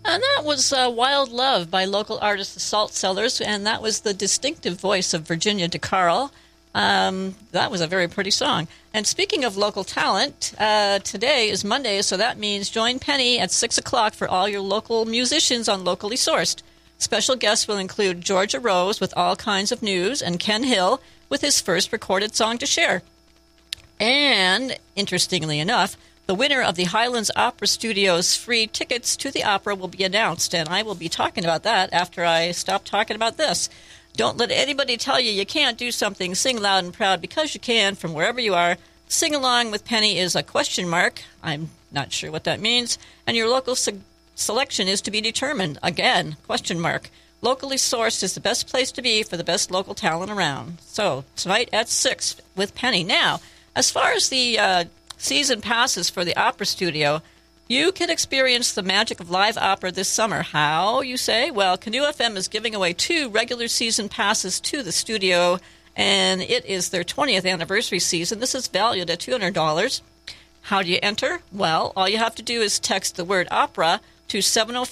And that was Wild Love by local artist The Salt Cellars, and that was the distinctive voice of Virginia DeCarl. That was a very pretty song. And speaking of local talent, today is Monday, so that means join Penny at 6 o'clock for all your local musicians on Locally Sourced. Special guests will include Georgia Rose with all kinds of news and Ken Hill with his first recorded song to share. And, interestingly enough, the winner of the Highlands Opera Studio's free tickets to the opera will be announced, and I will be talking about that after I stop talking about this. Don't let anybody tell you can't do something. Sing loud and proud because you can from wherever you are. Sing along with Penny is a question mark. I'm not sure what that means. And your local selection is to be determined. Again, question mark. Locally Sourced is the best place to be for the best local talent around. So, tonight at 6 with Penny. Now, as far as the season passes for the Opera Studio, you can experience the magic of live opera this summer. How, you say? Well, Canoe FM is giving away 2 regular season passes to the studio, and it is their 20th anniversary season. This is valued at $200. How do you enter? Well, all you have to do is text the word opera to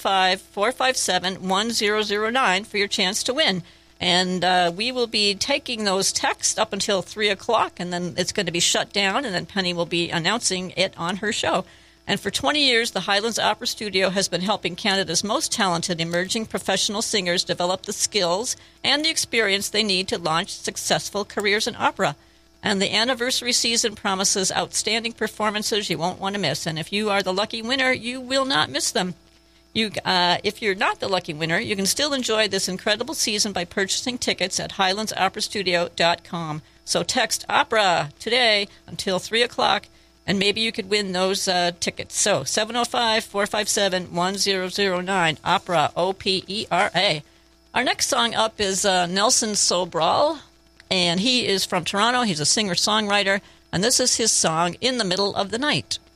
705-457-1009 for your chance to win. And we will be taking those texts up until 3 o'clock, and then it's going to be shut down, and then Penny will be announcing it on her show. And for 20 years, the Highlands Opera Studio has been helping Canada's most talented emerging professional singers develop the skills and the experience they need to launch successful careers in opera. And the anniversary season promises outstanding performances you won't want to miss. And if you are the lucky winner, you will not miss them. If you're not the lucky winner, you can still enjoy this incredible season by purchasing tickets at highlandsoperastudio.com. So text opera today until 3 o'clock, and maybe you could win those tickets. So 705-457-1009, opera, O-P-E-R-A. Our next song up is Nelson Sobral, and he is from Toronto. He's a singer-songwriter, and this is his song, In the Middle of the Night.